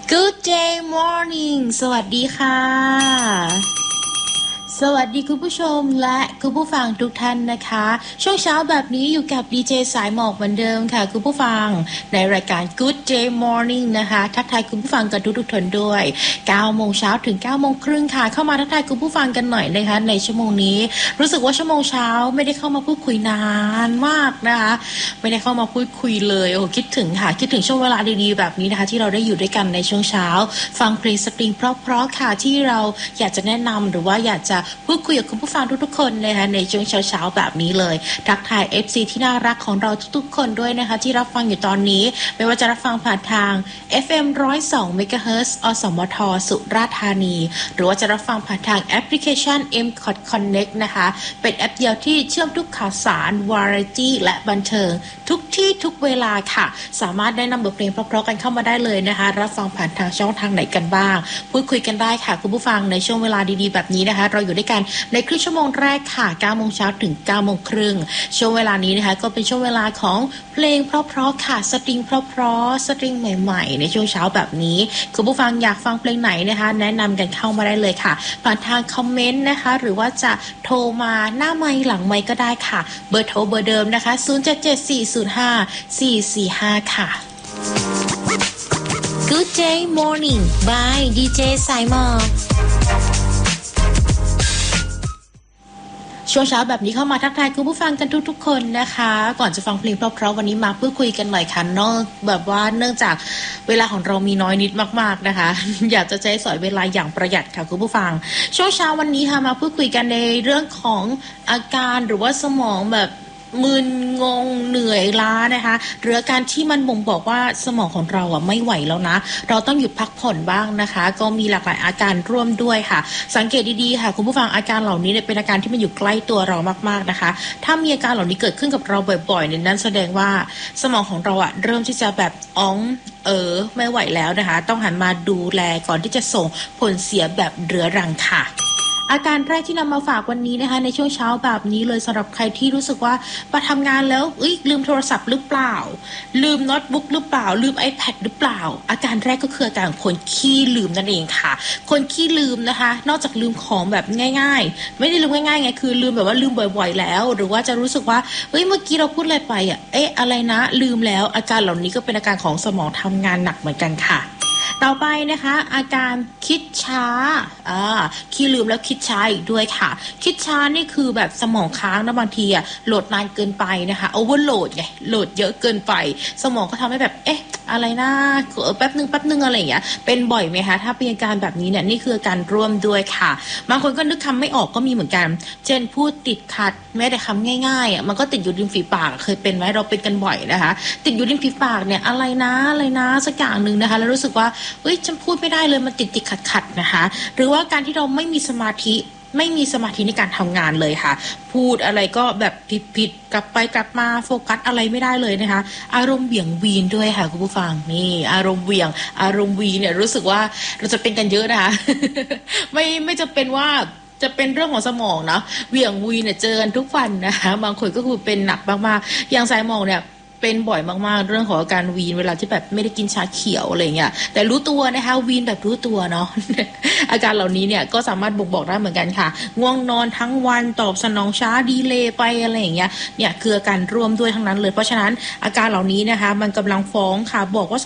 Good day morning สวัสดีค่ะสวัสดีคุณผู้ชมและคุณผู้ฟังทุกท่านนะคะช่วงเช้าแบบนี้อยู่กับดีเจสายหมอกเหมือนเดิมค่ะคุณผู้ฟังในรายการ Good day morning นะคะทักทายคุณผู้ฟังกันทุกๆท่านด้วย9โมงเช้าถึง9โมงครึ่งค่ะเข้ามาทักทายคุณผู้ฟังกันหน่อยนะคะในชั่วโมงนี้รู้สึกว่าชั่วโมงเช้าไม่ได้เข้ามาพูดคุยนานมากนะคะไม่ได้เข้ามาพูดคุยเลยโอ้คิดถึงค่ะคิดถึงช่วงเวลาดีๆแบบนี้นะคะที่เราได้อยู่ด้วยกันในช่วงเช้าฟังเพลงสตริงเพราะๆค่ะที่เราอยากจะแนะนำหรือว่าอยากจะพูดคุยกับคุณผู้ฟังทุกๆคนนะคะในช่วงเช้าๆแบบนี้เลยทักทาย FC ที่น่ารักของเราทุกๆคนด้วยนะคะที่รับฟังอยู่ตอนนี้ไม่ว่าจะรับฟังผ่านทาง FM 102 MHz อสมทสุราษฎร์ธานีหรือว่าจะรับฟังผ่านทางแอปพลิเคชัน MCOT Connect นะคะเป็นแอปเดียวที่เชื่อมทุกข่าวสาร Variety และบันเทิงทุกที่ทุกเวลาค่ะสามารถได้นำบทเพลงเพราะๆกันเข้ามาได้เลยนะคะรับฟังผ่านทางช่องทางไหนกันบ้างพูดคุยกันได้ค่ะคุณผู้ฟังในช่วงเวลาดีๆแบบนี้นะคะเราอยู่ด้วยกันในครึ่งชั่วโมงแรกค่ะ9โมงเช้าถึง9โมงครึ่งช่วงเวลานี้นะคะก็เป็นช่วงเวลาของเพลงเพราะๆค่ะสตริงเพราะๆสตริงใหม่ๆในช่วงเช้าแบบนี้คุณผู้ฟังอยากฟังเพลงไหนนะคะแนะนำกันเข้ามาได้เลยค่ะผ่านทางคอมเมนต์นะคะหรือว่าจะโทรมาหน้าไมค์หลังไมค์ก็ได้ค่ะเบอร์โทรเบอร์เดิมนะคะ0774054455ค่ะ Good day morning by DJ สายหมอกช่วงเช้าแบบนี้เข้ามาทักทายคุณผู้ฟังกันทุกๆคนนะคะก่อนจะฟังเพลงเพราะๆวันนี้มาพูดคุยกันหน่อยค่ะเนื่องจากเวลาของเรามีน้อยนิดมากๆนะคะอยากจะใช้สอยเวลาอย่างประหยัดค่ะคุณผู้ฟังช่วงเช้าวันนี้ค่ะมาพูดคุยกันในเรื่องของอาการหรือว่าสมองแบบมึนงงเหนื่อยล้านะคะหรืออาการที่มันบ่งบอกว่าสมองของเราไม่ไหวแล้วนะเราต้องหยุดพักผ่อนบ้างนะคะก็มีหลากหลายอาการร่วมด้วยค่ะสังเกตดีๆค่ะคุณผู้ฟังอาการเหล่านี้เนี่ยเป็นอาการที่มันอยู่ใกล้ตัวเรามากๆนะคะถ้ามีอาการเหล่านี้เกิดขึ้นกับเราบ่อยๆเนี่ยนั่นแสดงว่าสมองของเราเริ่มที่จะแบบไม่ไหวแล้วนะคะต้องหันมาดูแลก่อนที่จะส่งผลเสียแบบเรื้อรังค่ะอาการแรกที่นำมาฝากวันนี้นะคะในช่วงเช้าแบบนี้เลยสำหรับใครที่รู้สึกว่ามาทำงานแล้วลืมโทรศัพท์หรือเปล่าลืมโน้ตบุ๊กหรือเปล่าลืม iPad หรือเปล่าอาการแรกก็คืออาการของคนขี้ลืมนั่นเองค่ะคนขี้ลืมนะคะนอกจากลืมของแบบง่ายๆไม่ได้ลืมง่ายๆไงคือลืมแบบว่าลืมบ่อยๆแล้วหรือว่าจะรู้สึกว่าเมื่อกี้เราพูดอะไรไปอะไรนะลืมแล้วอาการเหล่านี้ก็เป็นอาการของสมองทำงานหนักเหมือนกันค่ะต่อไปนะคะอาการคิดช้าขี้ลืมแล้วคิดช้าอีกด้วยค่ะคิดช้านี่คือแบบสมองค้างนะบางทีโหลดนานเกินไปนะคะโอเวอร์โหลดไงโหลดเยอะเกินไปสมองก็ทำให้แบบอะไรนะแป๊บนึงอะไรอย่างเงี้ยเป็นบ่อยไหมคะถ้าเป็นอาการแบบนี้เนี่ยนี่คืออาการร่วมด้วยค่ะบางคนก็นึกคำไม่ออกก็มีเหมือนกันเช่นพูดติดขัดแม้แต่คำง่ายๆมันก็ติดอยู่ริมฝีปากเคยเป็นไหมเราเป็นกันบ่อยนะคะติดอยู่ริมฝีปากเนี่ยอะไรนะสักอย่างนึงนะคะแล้วรู้สึกว่าฉันพูดไม่ได้เลยมันติดขัดนะคะหรือว่าการที่เราไม่มีสมาธิในการทำงานเลยค่ะพูดอะไรก็แบบผิดกลับไปกลับมาโฟกัสอะไรไม่ได้เลยนะคะอารมณ์เหวี่ยงวีนด้วยค่ะคุณผู้ฟังนี่อารมณ์เหวี่ยงอารมณ์วีเนี่ยรู้สึกว่าเราจะเป็นกันเยอะนะคะ ไม่จะเป็นว่าจะเป็นเรื่องของสมองนะเหวี่ยงวีเนี่ยเจอกันทุกวันนะคะบางคนก็คือเป็นหนักมากๆอย่างสายหมองเนี่ยเป็นบ่อยมากๆเรื่องของอาการวีนเวลาที่แบบไม่ได้กินชาเขียวอะไรเงี้ยแต่รู้ตัวนะคะวีนแบบรู้ตัวเนาะ อาการเหล่านี้เนี่ยก็สามารถบ่งบอกได้เหมือนกันค่ะง่วงนอนทั้งวันตอบสนองช้าดีเลย์ไปอะไรอย่างเงี้ยเนี่ยคืออาการร่วมด้วยทั้งนั้นเลยเพราะฉะนั้นอาการเหล่านี้นะคะมันกำลังฟ้องค่ะบอกว่า